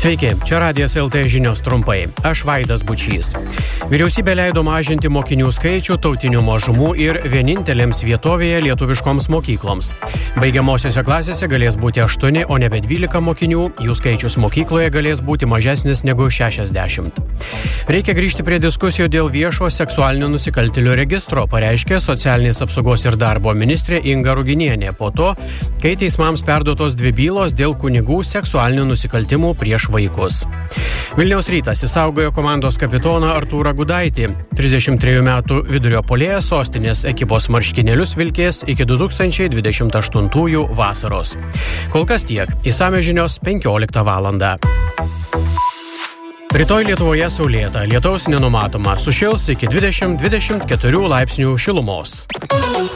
Sveiki, čia Radijas LT žinios trumpai. Aš Vaidas Bučys. Vyriausybė leido mažinti mokinių skaičių tautinių mažumų ir vienintelėms vietovėje lietuviškoms mokykloms. Baigiamosiose klasėse galės būti 8, o nebe 12 mokinių, jų skaičius mokykloje galės būti mažesnis negu 60. Reikia grįžti prie diskusijų dėl viešo seksualinių nusikaltėlių registro, pareiškė socialinės apsaugos ir darbo ministrė Inga Ruginienė po to, kai teismams perduotos 2 bylos dėl kunigų seksualinių nusikaltimų prieš vaikus. Vilniaus Rytas išsaugojo komandos kapitoną Artūrą Gudaitį. 33 metų vidurio puolėjas sostinės ekipos marškinėlius vilkės iki 2028 vasaros. Kol kas tiek. Išsamios žinios 15 valandą. Rytoj Lietuvoje saulėta, lietaus nenumatoma, sušils iki 20-24 laipsnių šilumos.